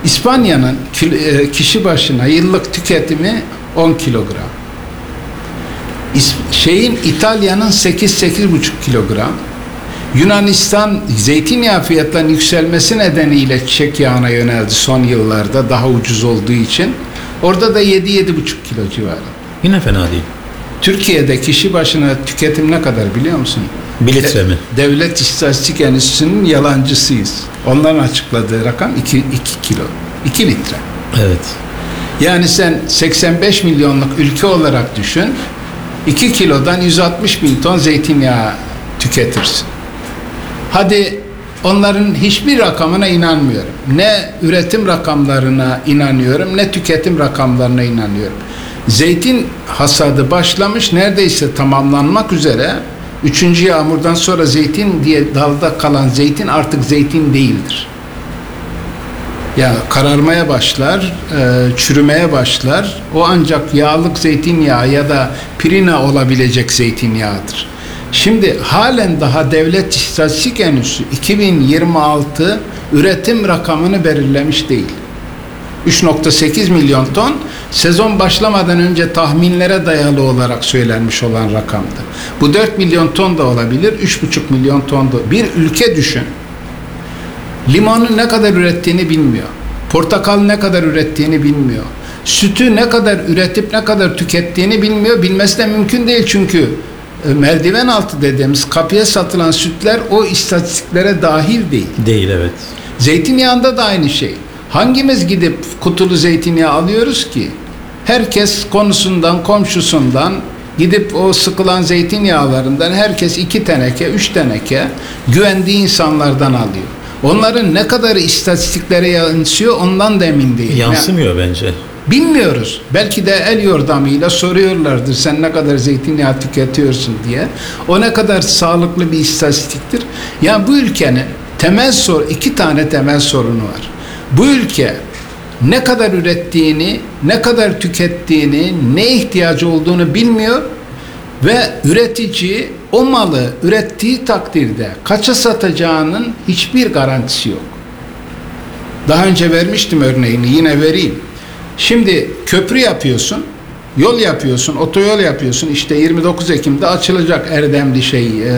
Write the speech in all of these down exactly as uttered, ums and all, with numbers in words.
İspanya'nın kişi başına yıllık tüketimi on kilogram. Şeyin İtalya'nın sekiz sekiz buçuk kilogram. Yunanistan zeytinyağı fiyatlarının yükselmesi nedeniyle çiçek yağına yöneldi son yıllarda, daha ucuz olduğu için. Orada da yedi yedi buçuk kilo civarı. Yine fena değil. Türkiye'de kişi başına tüketim ne kadar biliyor musun? Bir litre mi? Devlet İstatistik Enstitüsü'nün yalancısıyız. Onların açıkladığı rakam iki kilo. iki litre. Evet. Yani sen seksen beş milyonluk ülke olarak düşün. iki kilodan yüz altmış bin ton zeytinyağı tüketirsin. Hadi onların hiçbir rakamına inanmıyorum. Ne üretim rakamlarına inanıyorum, ne tüketim rakamlarına inanıyorum. Zeytin hasadı başlamış, neredeyse tamamlanmak üzere. Üçüncü yağmurdan sonra zeytin diye dalda kalan zeytin artık zeytin değildir. Ya kararmaya başlar, e, çürümeye başlar. O ancak yağlık zeytinyağı ya da pirina olabilecek zeytinyağıdır. Şimdi halen daha Devlet İstatistik Enstitüsü iki bin yirmi altı üretim rakamını belirlemiş değil. üç nokta sekiz milyon ton sezon başlamadan önce tahminlere dayalı olarak söylenmiş olan rakamdı. Bu dört milyon ton da olabilir, üç buçuk milyon ton da. Bir ülke düşün. Limonu ne kadar ürettiğini bilmiyor. Portakal ne kadar ürettiğini bilmiyor. Sütü ne kadar üretip ne kadar tükettiğini bilmiyor. Bilmesi de mümkün değil çünkü merdiven altı dediğimiz kapıya satılan sütler o istatistiklere dahil değil. Değil, evet. Zeytinyağında da aynı şey. Hangimiz gidip kutulu zeytinyağı alıyoruz ki? Herkes konusundan, komşusundan gidip o sıkılan zeytinyağlarından herkes iki teneke, üç teneke güvendiği insanlardan alıyor. Onların ne kadar istatistiklere yansıyor ondan da emin değilim. Yansımıyor yani, bence. Bilmiyoruz. Belki de el yordamıyla soruyorlardır sen ne kadar zeytinyağı tüketiyorsun diye. O ne kadar sağlıklı bir istatistiktir. Yani bu ülkenin temel sor, iki tane temel sorunu var. Bu ülke ne kadar ürettiğini, ne kadar tükettiğini, ne ihtiyacı olduğunu bilmiyor ve üretici o malı ürettiği takdirde kaça satacağının hiçbir garantisi yok. Daha önce vermiştim örneğini, yine vereyim. Şimdi köprü yapıyorsun, yol yapıyorsun, otoyol yapıyorsun. İşte yirmi dokuz Ekim'de açılacak Erdemli şey, e,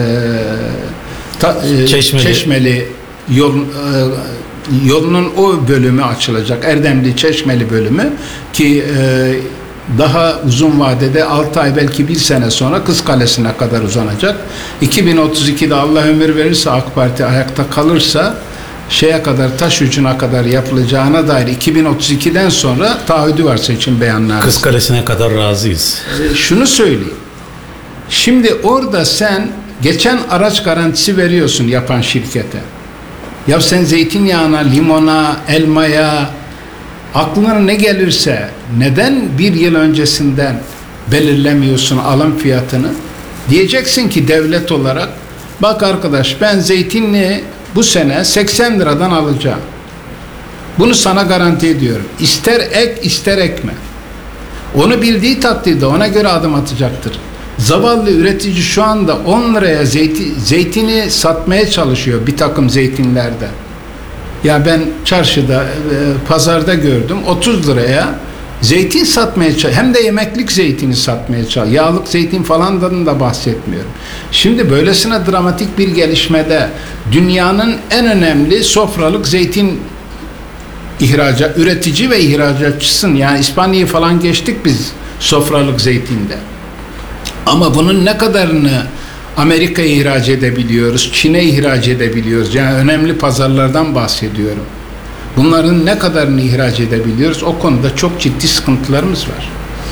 ta, e, Çeşmeli. Çeşmeli yol, e, yolunun o bölümü açılacak. Erdemli Çeşmeli bölümü ki e, daha uzun vadede altı ay belki bir sene sonra Kız Kalesi'ne kadar uzanacak. iki bin otuz ikide Allah ömür verirse AK Parti ayakta kalırsa şeye kadar, taş ucuna kadar yapılacağına dair iki bin otuz ikiden sonra taahhüdü var seçim beyanları. Kız Kalesi'ne kadar razıyız. E, şunu söyleyeyim. Şimdi orada sen geçen araç garantisi veriyorsun yapan şirkete. Ya sen zeytinyağına, limona, elmaya, aklına ne gelirse neden bir yıl öncesinden belirlemiyorsun alım fiyatını? Diyeceksin ki devlet olarak bak arkadaş ben zeytinli bu sene seksen liradan alacağım. Bunu sana garanti ediyorum. İster ek ister ekme. Onu bildiği takdirde ona göre adım atacaktır. Zavallı üretici şu anda on liraya zeyti, zeytini satmaya çalışıyor bir takım zeytinlerde. Ya ben çarşıda, e, pazarda gördüm otuz liraya zeytin satmaya çalışıyor. Hem de yemeklik zeytini satmaya çalışıyor. Yağlık zeytin falandan da bahsetmiyorum. Şimdi böylesine dramatik bir gelişmede dünyanın en önemli sofralık zeytin ihracat, üretici ve ihracatçısın. Yani İspanya'yı falan geçtik biz sofralık zeytinde. Ama bunun ne kadarını Amerika'ya ihraç edebiliyoruz, Çin'e ihraç edebiliyoruz. Yani önemli pazarlardan bahsediyorum. Bunların ne kadarını ihraç edebiliyoruz? O konuda çok ciddi sıkıntılarımız var.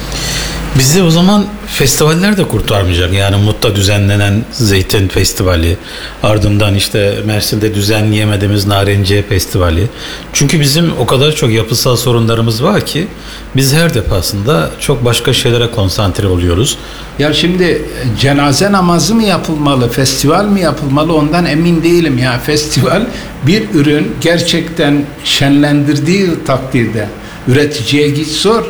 Bizi o zaman festivaller de kurtarmayacak. Yani Mut'ta düzenlenen Zeytin Festivali, ardından işte Mersin'de düzenleyemediğimiz Narenciye Festivali. Çünkü bizim o kadar çok yapısal sorunlarımız var ki biz her defasında çok başka şeylere konsantre oluyoruz. Ya şimdi cenaze namazı mı yapılmalı, festival mi yapılmalı ondan emin değilim ya. Festival bir ürün gerçekten şenlendirdiği takdirde üreticiye git sor.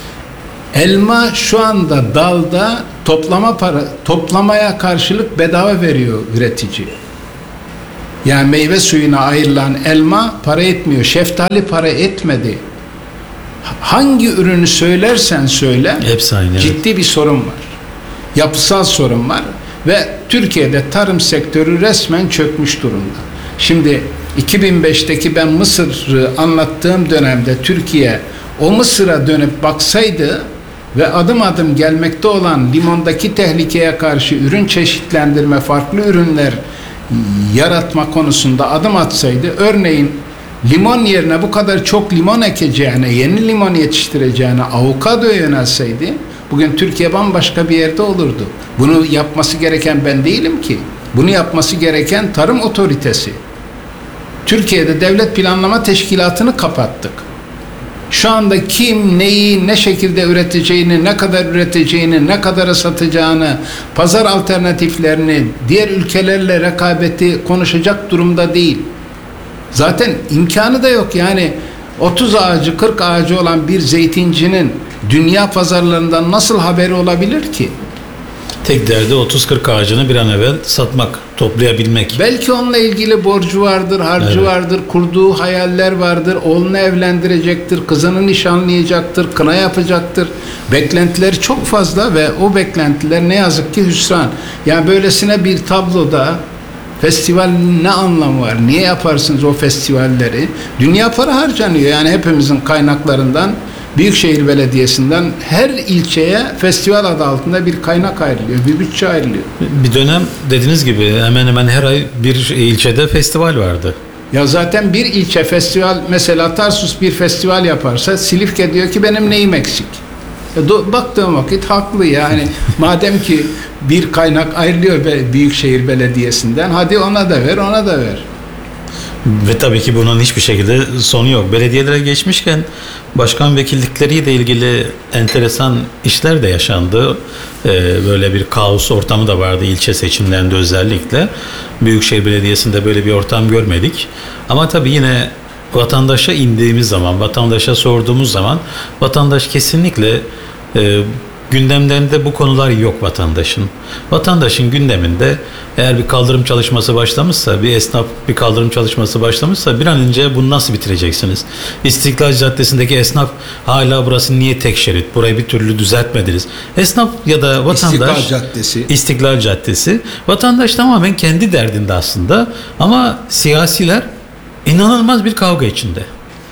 Elma şu anda dalda toplama para, toplamaya karşılık bedava veriyor üretici. Yani meyve suyuna ayrılan elma para etmiyor. Şeftali para etmedi. Hangi ürünü söylersen söyle hepsi aynı, ciddi evet. bir sorun var. Yapısal sorun var ve Türkiye'de tarım sektörü resmen çökmüş durumda. Şimdi iki bin beşteki ben Mısır'ı anlattığım dönemde Türkiye o Mısır'a dönüp baksaydı ve adım adım gelmekte olan limondaki tehlikeye karşı ürün çeşitlendirme, farklı ürünler yaratma konusunda adım atsaydı, örneğin limon yerine bu kadar çok limon ekeceğine, yeni limon yetiştireceğine avokadoya yönelseydi, bugün Türkiye bambaşka bir yerde olurdu. Bunu yapması gereken ben değilim ki. Bunu yapması gereken tarım otoritesi. Türkiye'de devlet planlama teşkilatını kapattık. Şu anda kim neyi ne şekilde üreteceğini, ne kadar üreteceğini, ne kadara satacağını, pazar alternatiflerini, diğer ülkelerle rekabeti konuşacak durumda değil. Zaten imkanı da yok. Yani otuz ağacı, kırk ağacı olan bir zeytincinin dünya pazarlarından nasıl haberi olabilir ki? Tek derdi otuz kırk ağacını bir an evvel satmak, toplayabilmek. Belki onunla ilgili borcu vardır, harcı Evet. vardır, kurduğu hayaller vardır, oğlunu evlendirecektir, kızını nişanlayacaktır, kına yapacaktır. Beklentileri çok fazla ve o beklentiler ne yazık ki hüsran. Yani böylesine bir tabloda festival ne anlamı var? Niye yaparsınız o festivalleri? Dünya para harcanıyor. Yani hepimizin kaynaklarından, Büyükşehir Belediyesi'nden her ilçeye festival adı altında bir kaynak ayrılıyor, bir bütçe ayrılıyor. Bir dönem dediğiniz gibi hemen hemen her ay bir ilçede festival vardı. Ya zaten bir ilçe festival, mesela Tarsus bir festival yaparsa Silifke diyor ki benim neyim eksik? E do, baktığım vakit haklı yani. Madem ki bir kaynak ayrılıyor be, Büyükşehir Belediyesi'nden, hadi ona da ver, ona da ver. Ve tabii ki bunun hiçbir şekilde sonu yok. Belediyelere geçmişken başkan vekillikleriyle ilgili enteresan işler de yaşandı. Ee, böyle bir kaos ortamı da vardı ilçe seçimlerinde özellikle. Büyükşehir Belediyesi'nde böyle bir ortam görmedik. Ama tabii yine vatandaşa indiğimiz zaman, vatandaşa sorduğumuz zaman vatandaş kesinlikle e, gündemlerinde bu konular yok vatandaşın. Vatandaşın gündeminde eğer bir kaldırım çalışması başlamışsa, bir esnaf bir kaldırım çalışması başlamışsa bir an önce bunu nasıl bitireceksiniz? İstiklal Caddesi'ndeki esnaf hala burası niye tek şerit? Burayı bir türlü düzeltmediniz. Esnaf ya da vatandaş... İstiklal Caddesi. İstiklal Caddesi. Vatandaş tamamen kendi derdinde aslında ama siyasiler inanılmaz bir kavga içinde.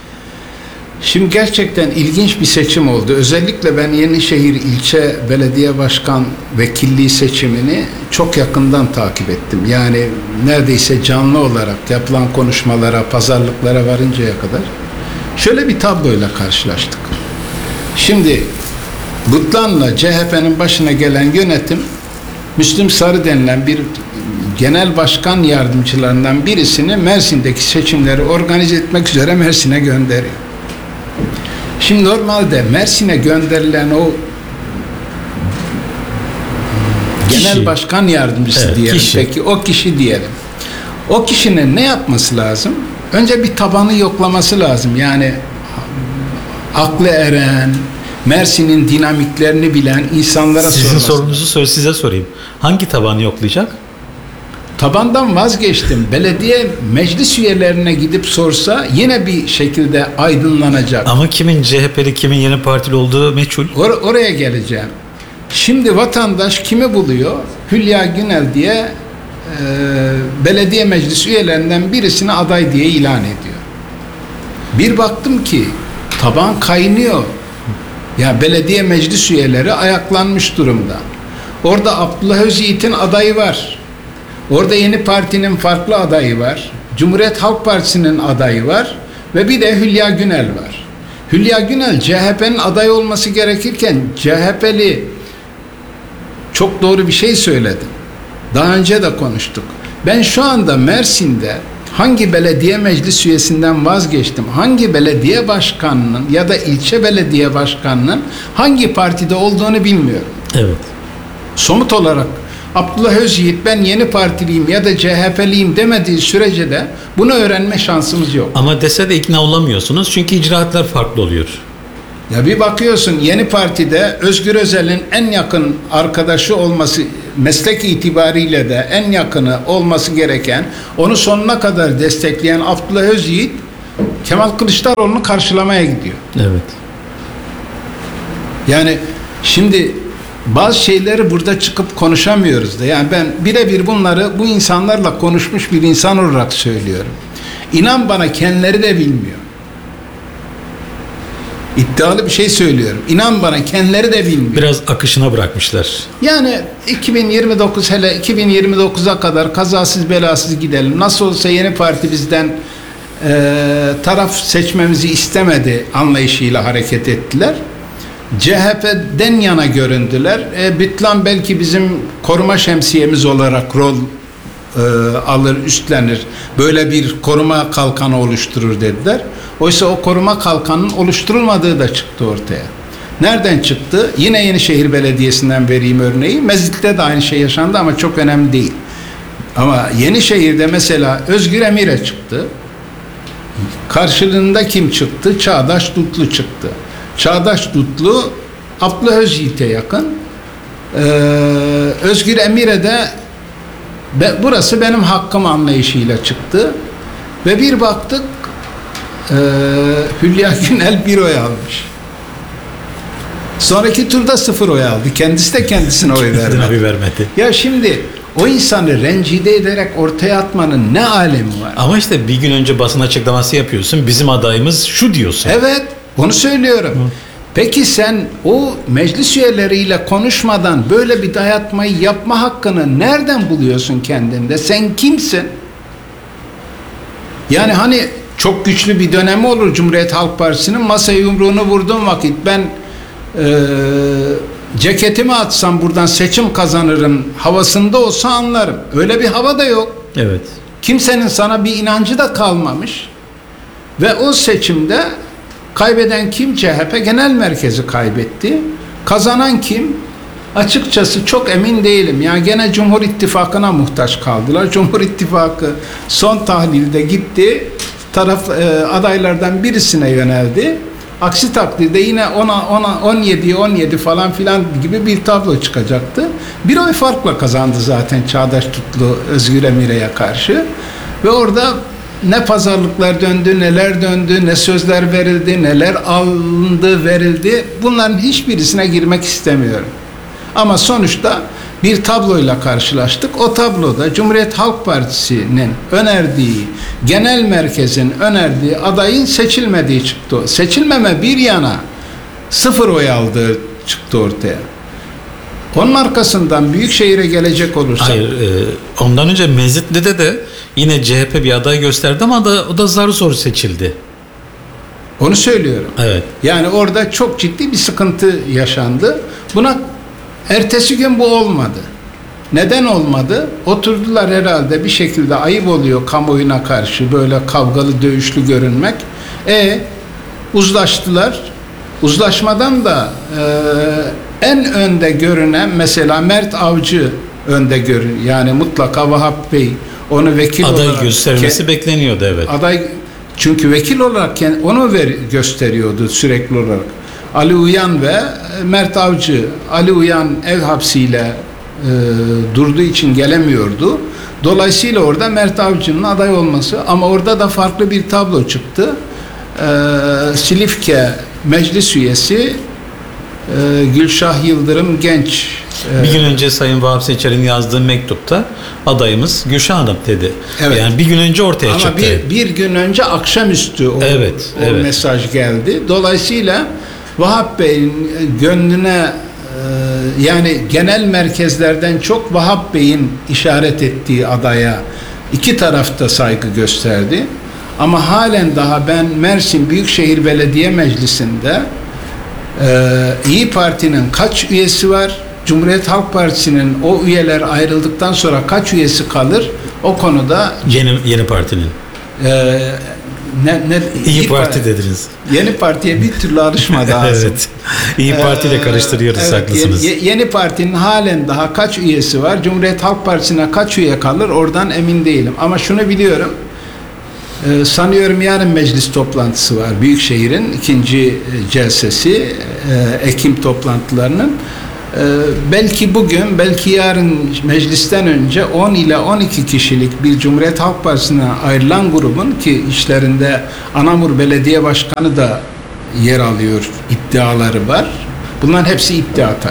Şimdi gerçekten ilginç bir seçim oldu. Özellikle ben Yenişehir İlçe Belediye Başkan Vekilliği seçimini çok yakından takip ettim. Yani neredeyse canlı olarak yapılan konuşmalara, pazarlıklara varıncaya kadar. Şöyle bir tabloyla karşılaştık. Şimdi Gutlan'la C H P'nin başına gelen yönetim, Müslüm Sarı denilen bir genel başkan yardımcılarından birisini Mersin'deki seçimleri organize etmek üzere Mersin'e gönderiyor. Şimdi normalde Mersin'e gönderilen o Kişi. genel başkan yardımcısı Evet, diyelim. kişi. Peki o kişi diyelim. O kişinin ne yapması lazım? Önce bir tabanı yoklaması lazım. Yani aklı eren, Mersin'in dinamiklerini bilen insanlara Sizin sorması. sorunuzu sor, size sorayım. Hangi tabanı yoklayacak? Tabandan vazgeçtim. Belediye meclis üyelerine gidip sorsa yine bir şekilde aydınlanacak. Ama kimin C H P'li, kimin yeni partili olduğu meçhul. Or- oraya geleceğim. Şimdi vatandaş kimi buluyor? Hülya Günel diye e, belediye meclis üyelerinden birisini aday diye ilan ediyor. Bir baktım ki taban kaynıyor. Ya belediye meclis üyeleri ayaklanmış durumda. Orada Abdullah Özyiğit'in adayı var. Orada Yeni Parti'nin farklı adayı var. Cumhuriyet Halk Partisi'nin adayı var. Ve bir de Hülya Günel var. Hülya Günel C H P'nin adayı olması gerekirken C H P'li çok doğru bir şey söyledi. Daha önce de konuştuk. Ben şu anda Mersin'de hangi belediye meclis üyesinden vazgeçtim, hangi belediye başkanının ya da ilçe belediye başkanının hangi partide olduğunu bilmiyorum. Evet. Somut olarak Abdullah Özyiğit ben Yeni Partiliyim ya da C H P'liyim demediği sürece de bunu öğrenme şansımız yok. Ama dese de ikna olamıyorsunuz çünkü icraatlar farklı oluyor. Ya bir bakıyorsun Yeni Parti'de Özgür Özel'in en yakın arkadaşı olması, meslek itibariyle de en yakını olması gereken, onu sonuna kadar destekleyen Abdullah Özyiğit Kemal Kılıçdaroğlu'nu karşılamaya gidiyor. Evet. Yani şimdi bazı şeyleri burada çıkıp konuşamıyoruz da. Yani ben birebir bunları bu insanlarla konuşmuş bir insan olarak söylüyorum. İnan bana kendileri de bilmiyor. İddialı bir şey söylüyorum. İnan bana kendileri de bilmiyor. Biraz akışına bırakmışlar. Yani iki bin yirmi dokuz, hele iki bin yirmi dokuza kadar kazasız belasız gidelim. Nasıl olsa Yeni Parti bizden e, taraf seçmemizi istemedi anlayışıyla hareket ettiler. C H P'den yana göründüler. E, Bütlan belki bizim koruma şemsiyemiz olarak rol e, alır, üstlenir. Böyle bir koruma kalkanı oluşturur dediler. Oysa o koruma kalkanının oluşturulmadığı da çıktı ortaya. Nereden çıktı? Yine Yenişehir Belediyesi'nden vereyim örneği. Mezit'te de aynı şey yaşandı ama çok önemli değil. Ama Yenişehir'de mesela Özgür Emir'e çıktı. Karşılığında kim çıktı? Çağdaş Dutlu çıktı. Çağdaş Dutlu Abdullah Özyiğit'e yakın. Ee, Özgür Emir'e de be, burası benim hakkım anlayışıyla çıktı. Ve bir baktık e, Hülya Günel bir oy almış. Sonraki turda sıfır oy aldı. Kendisi de kendisine oy vermedi. vermedi. Ya şimdi o insanı rencide ederek ortaya atmanın ne alemi var? Ama işte bir gün önce basın açıklaması yapıyorsun. Bizim adayımız şu diyorsun. Evet, onu söylüyorum. Hı. Peki sen o meclis üyeleriyle konuşmadan böyle bir dayatmayı yapma hakkını nereden buluyorsun kendinde? Sen kimsin? Yani hani çok güçlü bir dönemi olur Cumhuriyet Halk Partisi'nin, masaya yumruğunu vurduğum vakit ben e, ceketimi atsam buradan seçim kazanırım havasında olsa anlarım. Öyle bir hava da yok. Evet. Kimsenin sana bir inancı da kalmamış. Ve o seçimde kaybeden kim? C H P Genel Merkezi kaybetti. Kazanan kim? Açıkçası çok emin değilim. Yani gene Cumhur İttifakı'na muhtaç kaldılar. Cumhur İttifakı son tahlilde gitti. Taraf e, adaylardan birisine yöneldi. Aksi takdirde yine ona ona on yedi on yedi falan filan gibi bir tablo çıkacaktı. Bir oy farkla kazandı zaten Çağdaş Tutlu Özgür Emir'e karşı. Ve orada ne pazarlıklar döndü, neler döndü, ne sözler verildi, neler alındı, verildi. Bunların hiçbirisine girmek istemiyorum. Ama sonuçta bir tabloyla karşılaştık. O tabloda Cumhuriyet Halk Partisi'nin önerdiği, genel merkezin önerdiği adayın seçilmediği çıktı. Seçilmeme bir yana sıfır oy aldığı çıktı ortaya. Onun arkasından Büyükşehir'e gelecek olursak... Hayır, e, ondan önce Mezitli'de de yine C H P bir aday gösterdi ama da, o da zar zor seçildi. Onu söylüyorum. Evet. Yani orada çok ciddi bir sıkıntı yaşandı. Buna ertesi gün bu olmadı. Neden olmadı? Oturdular herhalde, bir şekilde ayıp oluyor kamuoyuna karşı böyle kavgalı, dövüşlü görünmek. E uzlaştılar. Uzlaşmadan da e, en önde görünen mesela Mert Avcı önde görün. Yani mutlaka Vahap Bey onu vekil aday olarak göstermesi ke- bekleniyordu, evet. Aday çünkü vekil olarak onu ver, gösteriyordu sürekli olarak. Ali Uyan ve Mert Avcı. Ali Uyan ev hapsiyle e, durduğu için gelemiyordu. Dolayısıyla orada Mert Avcı'nın aday olması, ama orada da farklı bir tablo çıktı. E, Silifke meclis üyesi e, Gülşah Yıldırım Genç. E, bir gün önce Sayın Vahap Seçer'in yazdığı mektupta adayımız Gülşah Hanım dedi. Evet. Yani bir gün önce ortaya ama çıktı. bir, bir gün önce akşamüstü o, evet, o evet. mesaj geldi. Dolayısıyla Vahap Bey'in gönlüne e, yani genel merkezlerden çok Vahap Bey'in işaret ettiği adaya iki tarafta saygı gösterdi. Ama halen daha ben Mersin Büyükşehir Belediye Meclisi'nde e, İYİ Parti'nin kaç üyesi var? Cumhuriyet Halk Partisi'nin o üyeler ayrıldıktan sonra kaç üyesi kalır? O konuda Yeni Yeni Parti'nin. E, ne, ne, İYİ Parti dediniz. Yeni Parti'ye bir türlü alışmadı ağzım. Evet. İYİ Parti ile karıştırıyoruz, evet, haklısınız. Yeni, yeni Parti'nin halen daha kaç üyesi var? Cumhuriyet Halk Partisi'ne kaç üye kalır? Oradan emin değilim. Ama şunu biliyorum. Ee, sanıyorum yarın meclis toplantısı var. Büyükşehir'in ikinci celsesi, e, Ekim toplantılarının. Ee, belki bugün, belki yarın meclisten önce on ile on iki kişilik bir Cumhuriyet Halk Partisi'ne ayrılan grubun, ki işlerinde Anamur Belediye Başkanı da yer alıyor iddiaları var. Bunların hepsi iddia tabii.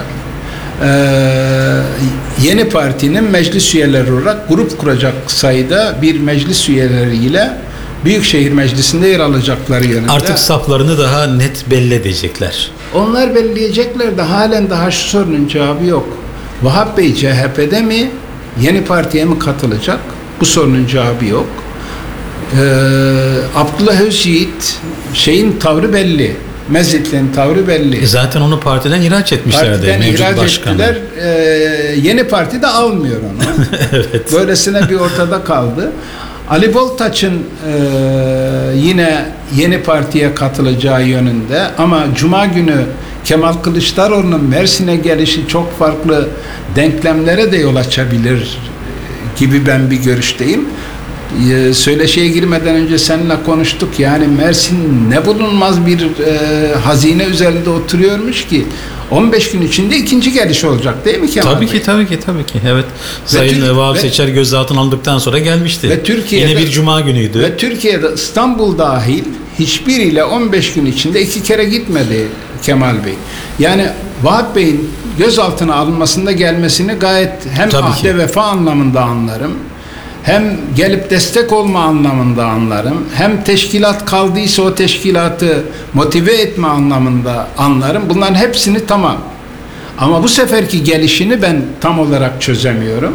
Ee, yeni partinin meclis üyeleri olarak grup kuracak sayıda bir meclis üyeleriyle Büyükşehir Meclisi'nde yer alacakları yönünde. Artık saflarını daha net belli edecekler. Onlar belleyecekler de halen daha şu sorunun cevabı yok. Vahap Bey C H P'de mi, yeni partiye mi katılacak? Bu sorunun cevabı yok. Ee, Abdullah Özyiğit şeyin tavrı belli. Mezitli'nin tavrı belli. E zaten onu partiden ihraç etmişlerdi. Partiden mevcut ihraç başkanı. ettiler. Ee, yeni parti de almıyor onu. Evet. Böylesine bir ortada kaldı. Ali Boltaç'ın e, yine yeni partiye katılacağı yönünde, ama Cuma günü Kemal Kılıçdaroğlu'nun Mersin'e gelişi çok farklı denklemlere de yol açabilir gibi ben bir görüşteyim. Ee, söyleşiye girmeden önce seninle konuştuk. Yani Mersin ne bulunmaz bir e, hazine üzerinde oturuyormuş ki on beş gün içinde ikinci geliş olacak değil mi Kemal Tabii Bey? ki tabii ki tabii ki. Evet. Sayın Vahap Seçer gözaltına alındıktan sonra gelmişti. Ve Türkiye'de, yine bir cuma günüydü. Ve Türkiye'de İstanbul dahil hiçbiriyle on beş gün içinde iki kere gitmedi Kemal Bey. Yani Vahap Bey'in gözaltına alınmasında gelmesini gayet hem Tabii ahde ki. vefa anlamında anlarım. Hem gelip destek olma anlamında anlarım. Hem teşkilat kaldıysa o teşkilatı motive etme anlamında anlarım. Bunların hepsini tamam. Ama bu seferki gelişini ben tam olarak çözemiyorum.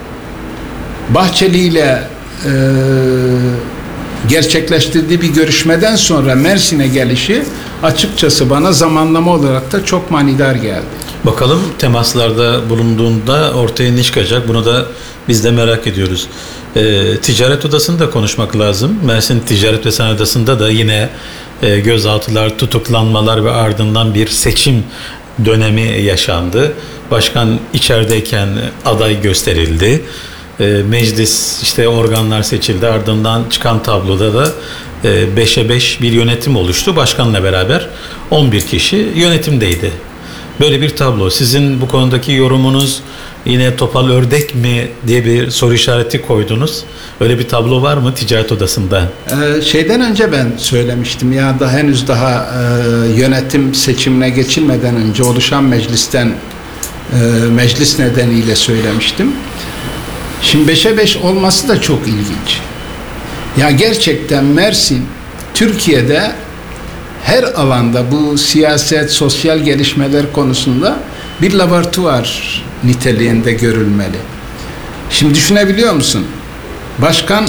Bahçeli ile e, gerçekleştirdiği bir görüşmeden sonra Mersin'e gelişi açıkçası bana zamanlama olarak da çok manidar geldi. Bakalım temaslarda bulunduğunda ortaya ne çıkacak? Bunu da biz de merak ediyoruz. Ee, ticaret odasını da konuşmak lazım. Mersin Ticaret ve Sanayi Odası'nda da yine e, gözaltılar, tutuklanmalar ve ardından bir seçim dönemi yaşandı. Başkan içerideyken aday gösterildi. E, meclis işte organlar seçildi. Ardından çıkan tabloda da e, beşe beş bir yönetim oluştu. Başkanla beraber on bir kişi yönetimdeydi. Böyle bir tablo. Sizin bu konudaki yorumunuz yine topal ördek mi diye bir soru işareti koydunuz. Öyle bir tablo var mı ticaret odasında? Ee, şeyden önce ben söylemiştim ya da henüz daha e, yönetim seçimine geçilmeden önce oluşan meclisten e, meclis nedeniyle söylemiştim. Şimdi beşe beş olması da çok ilginç. Ya gerçekten Mersin Türkiye'de her alanda bu siyaset, sosyal gelişmeler konusunda bir laboratuvar niteliğinde görülmeli. Şimdi düşünebiliyor musun? Başkan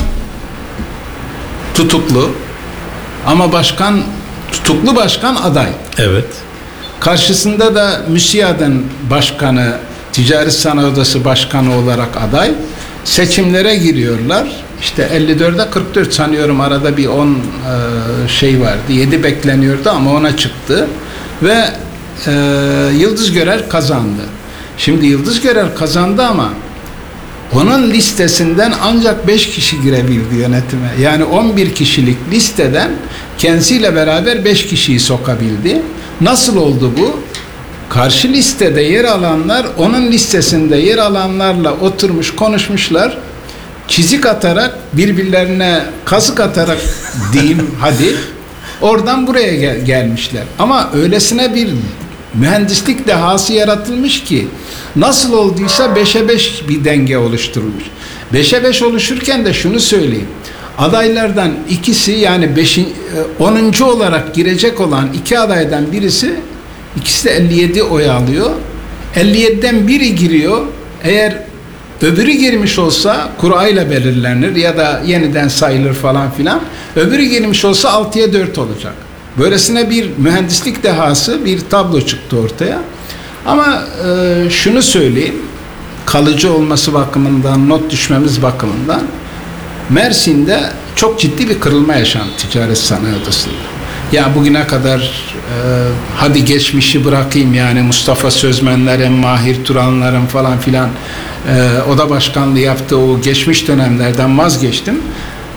tutuklu ama başkan tutuklu başkan aday. Evet. Karşısında da MÜSİAD'ın başkanı, Ticaret Sanayi Odası başkanı olarak aday. Seçimlere giriyorlar. İşte elli dörde kırk dört sanıyorum, arada bir on e, şey vardı. yedi bekleniyordu ama ona çıktı. Ve e, Yıldız Görer kazandı. Şimdi Yıldız Görer kazandı ama onun listesinden ancak beş kişi girebildi yönetime. Yani on bir kişilik listeden kendisiyle beraber beş kişiyi sokabildi. Nasıl oldu bu? Karşı listede yer alanlar onun listesinde yer alanlarla oturmuş konuşmuşlar. Çizik atarak, birbirlerine kazık atarak diyeyim hadi, oradan buraya gel- gelmişler. Ama öylesine bir mühendislik dehası yaratılmış ki nasıl olduysa beşe beş bir denge oluşturulmuş. beşe beş oluşurken de şunu söyleyeyim. Adaylardan ikisi, yani beşinci, onuncu olarak girecek olan iki adaydan birisi, ikisi de elli yedi oy alıyor. elli yediden biri giriyor. Eğer öbürü girmiş olsa kurayla belirlenir ya da yeniden sayılır falan filan. Öbürü girmiş olsa altıya dört olacak. Böylesine bir mühendislik dehası bir tablo çıktı ortaya. Ama e, şunu söyleyeyim, kalıcı olması bakımından, not düşmemiz bakımından Mersin'de çok ciddi bir kırılma yaşandı Ticaret Sanayi Odası'nda. Ya bugüne kadar e, hadi geçmişi bırakayım, yani Mustafa Sözmenlerin, Mahir Turanların falan filan e, oda başkanlığı yaptığı o geçmiş dönemlerden vazgeçtim.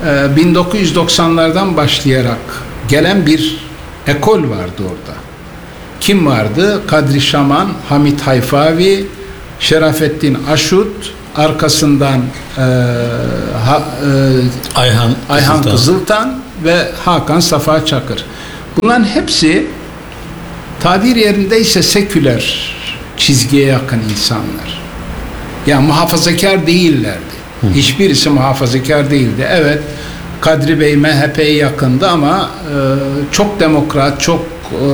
e, bin dokuz yüz doksanlardan başlayarak gelen bir ekol vardı orada. Kim vardı? Kadri Şaman, Hamit Hayfavi, Şerafettin Aşut, arkasından e, ha, e, Ayhan, Ayhan Kızıltan. Kızıltan ve Hakan Safa Çakır. Bunların hepsi tabir yerindeyse seküler çizgiye yakın insanlar. Yani muhafazakar değillerdi. Hı. Hiçbirisi muhafazakar değildi. Evet, Kadri Bey M H P'ye yakındı ama e, çok demokrat, çok e,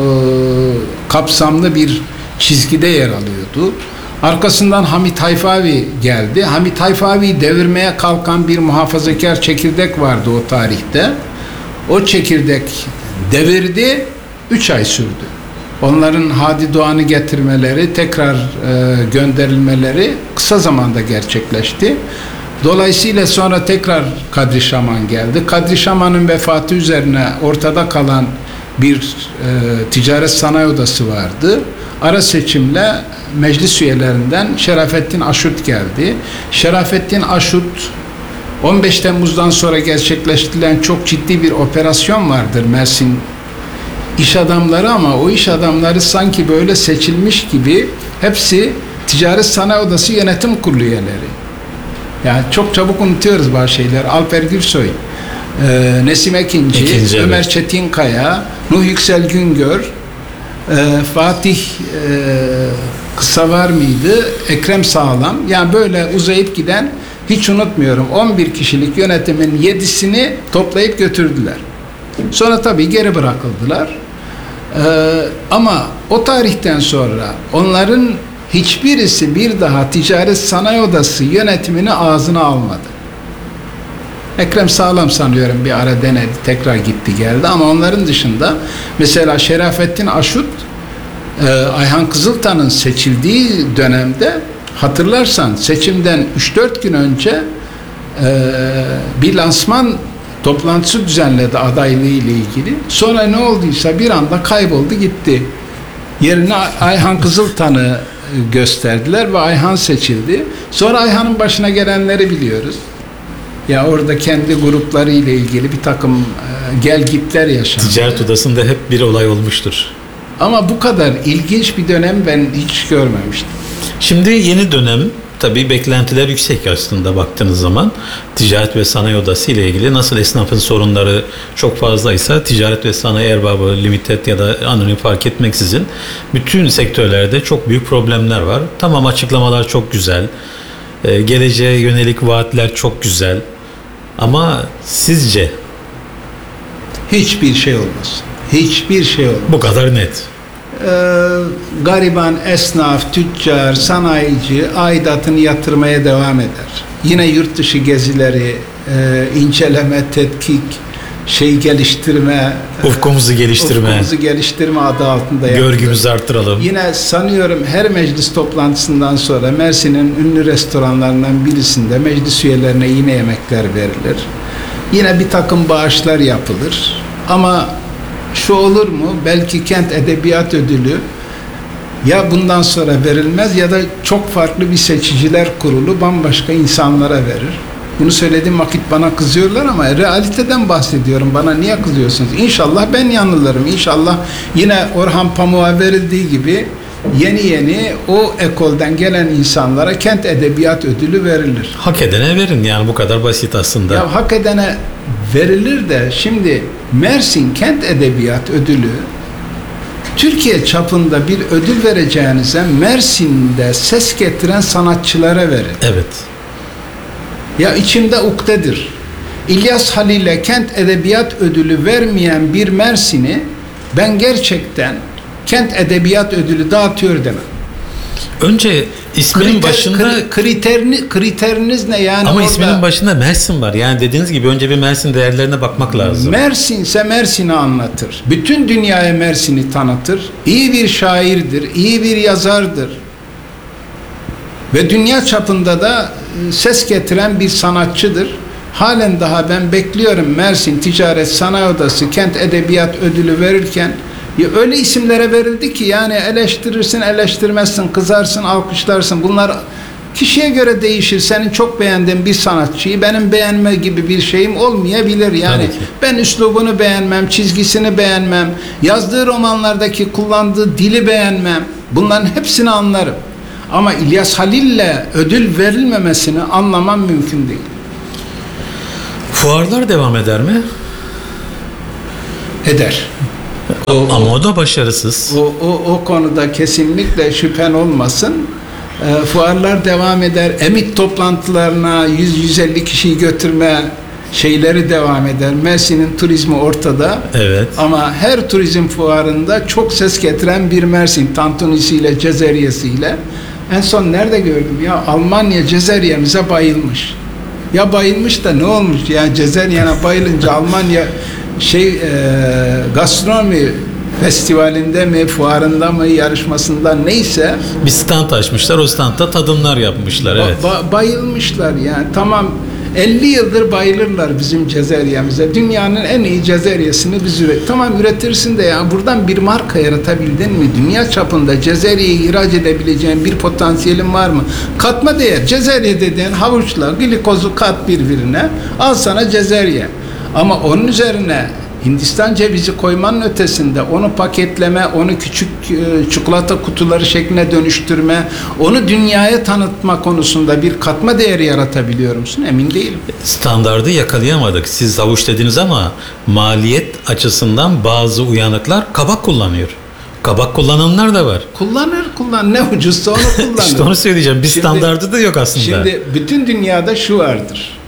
kapsamlı bir çizgide yer alıyordu. Arkasından Hamit Hayfavi geldi. Hamit Hayfavi'yi devirmeye kalkan bir muhafazakar çekirdek vardı o tarihte. O çekirdek devirdi, üç ay sürdü. Onların Hadi Doğan'ı getirmeleri, tekrar e, gönderilmeleri kısa zamanda gerçekleşti. Dolayısıyla sonra tekrar Kadri Şaman geldi. Kadri Şaman'ın vefatı üzerine ortada kalan bir e, ticaret sanayi odası vardı. Ara seçimle meclis üyelerinden Şerafettin Aşut geldi. Şerafettin Aşut on beş Temmuz'dan sonra gerçekleştirilen çok ciddi bir operasyon vardır Mersin iş adamları, ama o iş adamları sanki böyle seçilmiş gibi hepsi Ticaret Sanayi Odası Yönetim Kurulu üyeleri. Yani çok çabuk unutuyoruz bazı şeyler. Alper Gürsoy, e, Nesim Ekinci, İkinci, Ömer evet. Çetinkaya, Nuh Yüksel Güngör, e, Fatih e, Kısavar mıydı? Ekrem Sağlam. Yani böyle uzayıp giden, hiç unutmuyorum, on bir kişilik yönetimin yedisini toplayıp götürdüler. Sonra tabii geri bırakıldılar. Ee, ama o tarihten sonra onların hiçbirisi bir daha Ticaret Sanayi Odası yönetimini ağzına almadı. Ekrem Sağlam sanıyorum bir ara denedi, tekrar gitti geldi, ama onların dışında mesela Şerafettin Aşut, e, Ayhan Kızıltan'ın seçildiği dönemde, hatırlarsan seçimden üç dört gün önce e, bir lansman toplantısı düzenledi adaylığı ile ilgili. Sonra ne olduysa bir anda kayboldu gitti. Yerine Ayhan Kızıltan'ı gösterdiler ve Ayhan seçildi. Sonra Ayhan'ın başına gelenleri biliyoruz. Ya orada kendi grupları ile ilgili bir takım gelgitler yaşandı. Ticaret Odası'nda hep bir olay olmuştur. Ama bu kadar ilginç bir dönem ben hiç görmemiştim. Şimdi yeni dönem, tabii beklentiler yüksek aslında baktığınız zaman. Ticaret ve Sanayi Odası ile ilgili nasıl esnafın sorunları çok fazlaysa, Ticaret ve Sanayi Erbabı Limited ya da anonim fark etmeksizin bütün sektörlerde çok büyük problemler var. Tamam, açıklamalar çok güzel. Ee, geleceğe yönelik vaatler çok güzel. Ama sizce? Hiçbir şey olmaz. Hiçbir şey olmaz. Bu kadar net. Ee, gariban esnaf, tüccar, sanayici aidatını yatırmaya devam eder. Yine yurt dışı gezileri, e, inceleme, tetkik, şey geliştirme, Ufkumuzu geliştirme, ufkumuzu geliştirme adı altında yapılır. görgümüzü artıralım. Yine sanıyorum her meclis toplantısından sonra Mersin'in ünlü restoranlarından birisinde meclis üyelerine yine yemekler verilir. Yine bir takım bağışlar yapılır. Ama şu olur mu? Belki Kent Edebiyat Ödülü ya bundan sonra verilmez ya da çok farklı bir seçiciler kurulu bambaşka insanlara verir. Bunu söylediğim vakit bana kızıyorlar ama realiteden bahsediyorum. Bana niye kızıyorsunuz? İnşallah ben yanılırım. İnşallah yine Orhan Pamuk'a verildiği gibi yeni yeni o ekolden gelen insanlara Kent Edebiyat Ödülü verilir. Hak edene verin, yani bu kadar basit aslında. Ya hak edene verilir de şimdi Mersin Kent Edebiyat Ödülü Türkiye çapında bir ödül vereceğinize Mersin'de ses getiren sanatçılara verin. Evet. Ya içimde ukdedir. İlyas Halil'e Kent Edebiyat Ödülü vermeyen bir Mersin'i ben gerçekten Kent Edebiyat Ödülü dağıtıyor demem. Önce isminin Kriter, başında kri, kriterini, kriteriniz ne yani? ama orada, isminin başında Mersin var. Yani dediğiniz gibi önce bir Mersin değerlerine bakmak lazım. Mersin ise Mersin'i anlatır. Bütün dünyaya Mersin'i tanıtır. İyi bir şairdir, iyi bir yazardır. Ve dünya çapında da ses getiren bir sanatçıdır. Halen daha ben bekliyorum Mersin Ticaret Sanayi Odası Kent Edebiyat Ödülü verirken ya öyle isimlere verildi ki yani eleştirirsin, eleştirmezsin, kızarsın, alkışlarsın. Bunlar Kişiye göre değişir. Senin çok beğendiğin bir sanatçıyı benim beğenme gibi bir şeyim olmayabilir. Yani ben üslubunu beğenmem, çizgisini beğenmem, yazdığı romanlardaki kullandığı dili beğenmem. Bunların hepsini anlarım. Ama İlyas Halil'le ödül verilmemesini anlamam mümkün değil. Fuarlar devam eder mi? Eder. O, Ama o da başarısız. O, o, o konuda kesinlikle şüphen olmasın. E, fuarlar devam eder. Emit toplantılarına yüz yüz elli kişiyi götürme şeyleri devam eder. Mersin'in turizmi ortada. Evet. Ama her turizm fuarında çok ses getiren bir Mersin. Tantunisiyle, Cezeriyesiyle. En son nerede gördüm ya? Almanya Cezeriyemize bayılmış. Ya bayılmış da ne olmuş? Yani Cezeriyene bayılınca Almanya şey e, gastronomi festivalinde mi, fuarında mı, yarışmasında neyse bir stand açmışlar. O standta tadımlar yapmışlar. ba- Evet. ba- bayılmışlar yani. Tamam, elli yıldır bayılırlar bizim Cezeriyemize. Dünyanın en iyi Cezeriyesini biz üret. Tamam, üretirsin de ya buradan bir marka yaratabildin mi? Dünya çapında Cezeriye'yi ihraç edebileceğin bir potansiyelin var mı? Katma değer. Cezeriye dediğin havuçla glikozu kat birbirine. Al sana Cezeriye. Ama onun üzerine Hindistan cevizi koymanın ötesinde onu paketleme, onu küçük e, çikolata kutuları şekline dönüştürme, onu dünyaya tanıtma konusunda bir katma değeri yaratabiliyor musun? Emin değilim. Standardı yakalayamadık. Siz havuç dediniz ama maliyet açısından bazı uyanıklar kabak kullanıyor. Kabak kullananlar da var. Kullanır, kullan. Ne ucuzsa onu kullanır. İşte onu söyleyeceğim. Bir Şimdi- standardı da yok aslında. Şimdi bütün dünyada şu vardır.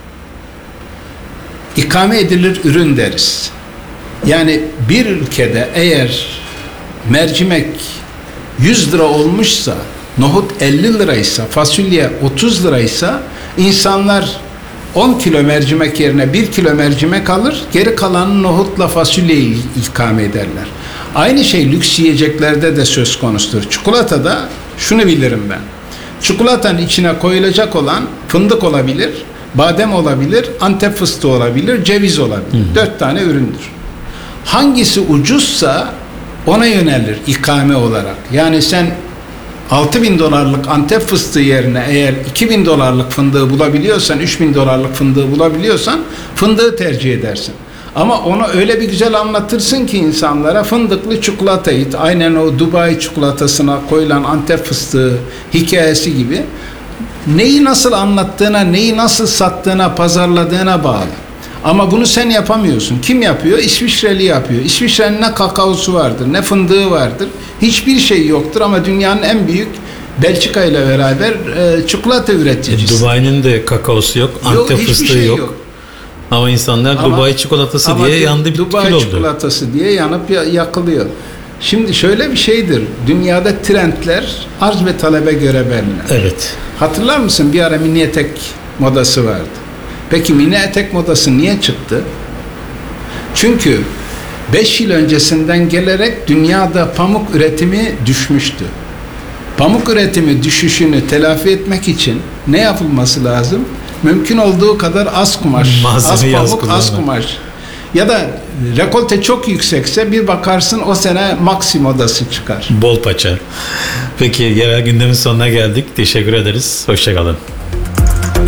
İkame edilir ürün deriz. Yani bir ülkede eğer mercimek yüz lira olmuşsa, nohut elli liraysa, fasulye otuz liraysa insanlar on kilo mercimek yerine bir kilo mercimek alır, geri kalanını nohutla fasulyeyi ikame ederler. Aynı şey lüks yiyeceklerde de söz konusudur. Çikolatada şunu bilirim ben. Çikolatanın içine koyulacak olan fındık olabilir, badem olabilir, Antep fıstığı olabilir, ceviz olabilir. Hı. Dört tane üründür. Hangisi ucuzsa ona yönelir ikame olarak. Yani sen altı bin dolarlık Antep fıstığı yerine eğer iki bin dolarlık fındığı bulabiliyorsan, üç bin dolarlık fındığı bulabiliyorsan fındığı tercih edersin. Ama onu öyle bir güzel anlatırsın ki insanlara fındıklı çikolatayı, aynen o Dubai çikolatasına koyulan Antep fıstığı hikayesi gibi, neyi nasıl anlattığına, neyi nasıl sattığına, pazarladığına bağlı. Ama bunu sen yapamıyorsun. Kim yapıyor? İsviçreli yapıyor. İsviçre'nin ne kakaosu vardır, ne fındığı vardır. Hiçbir şey yoktur ama dünyanın en büyük Belçika ile beraber e, çikolata üreticisi. E, Dubai'nin de kakaosu yok, Antep Yok, hiçbir fıstığı şey yok. yok. Ama insanlar Ama- Dubai çikolatası Ama diye Du- yandı, bitti, Dubai kül oldu. çikolatası diye yanıp ya- yakılıyor. Şimdi şöyle bir şeydir. Dünyada trendler arz ve talebe göre belirlenir. Evet. Hatırlar mısın? Bir ara mini etek modası vardı. Peki mini etek modası niye çıktı? Çünkü beş yıl öncesinden gelerek dünyada pamuk üretimi düşmüştü. Pamuk üretimi düşüşünü telafi etmek için ne yapılması lazım? Mümkün olduğu kadar az kumaş, Malzemeyi az az pamuk, az kullanmak. kumaş. Ya da rekolte çok yüksekse bir bakarsın o sene maxi modası çıkar. Bol paça. Peki, yerel gündemin sonuna geldik. Teşekkür ederiz. Hoşça kalın.